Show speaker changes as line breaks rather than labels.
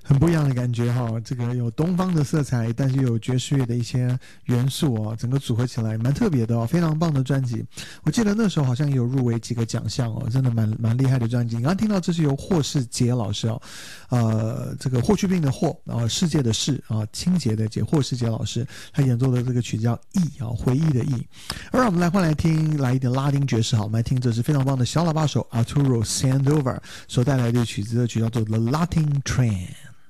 很不一样的感觉哈，这个有东方的色彩，但是又有爵士乐的一些元素哦，整个组合起来蛮特别的哦，非常棒的专辑。我记得那时候好像也有入围几个奖项哦，真的蛮厉害的专辑。你刚刚听到这是由霍世杰老师哦，这个霍去病的霍，然后世界的世啊，清洁的洁，霍世杰老师他演奏的这个曲子叫忆啊，回忆的忆。而我们来换来一点拉丁爵士好，我们来听这是非常棒的小喇叭手 Arturo Sandoval 所带来的曲子，的曲叫做 The Latin Train。